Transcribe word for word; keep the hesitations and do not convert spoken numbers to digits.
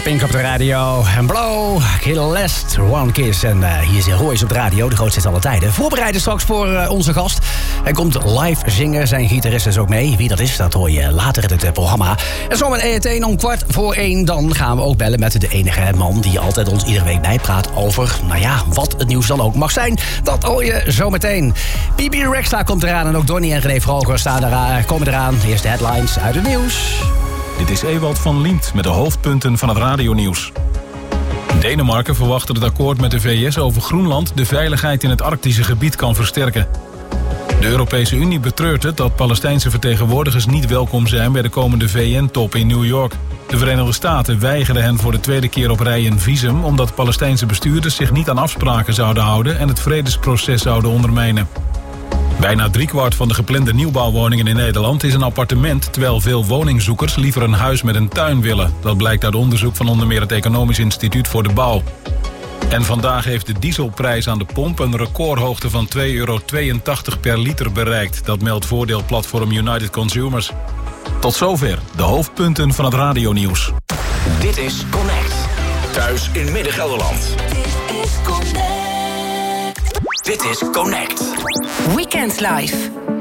Pink op de radio. En Blow, Kill Last, One Kiss. En uh, hier is Royce op de radio, de grootste alle tijden. Voorbereiden straks voor uh, onze gast. Hij komt live zingen, zijn gitarist is ook mee. Wie dat is, dat hoor je later in het uh, programma. En zometeen om kwart voor één, dan gaan we ook bellen met de enige man... die altijd ons iedere week bijpraat over, nou ja, wat het nieuws dan ook mag zijn. Dat hoor je zometeen. B B Rexha komt eraan en ook Donnie en René Vroger staan eraan, komen eraan. Eerst de headlines uit het nieuws. Dit is Ewald van Liemt met de hoofdpunten van het radionieuws. Denemarken verwacht dat het akkoord met de V S over Groenland de veiligheid in het Arctische gebied kan versterken. De Europese Unie betreurt het dat Palestijnse vertegenwoordigers niet welkom zijn bij de komende V N-top in New York. De Verenigde Staten weigeren hen voor de tweede keer op rij een visum omdat Palestijnse bestuurders zich niet aan afspraken zouden houden en het vredesproces zouden ondermijnen. Bijna driekwart van de geplande nieuwbouwwoningen in Nederland is een appartement, terwijl veel woningzoekers liever een huis met een tuin willen. Dat blijkt uit onderzoek van onder meer het Economisch Instituut voor de Bouw. En vandaag heeft de dieselprijs aan de pomp een recordhoogte van twee euro tweeëntachtig per liter bereikt. Dat meldt voordeelplatform United Consumers. Tot zover de hoofdpunten van het radionieuws. Dit is Connect. Thuis in Midden-Gelderland. Dit is Connect. Dit is Connect. Weekend Live.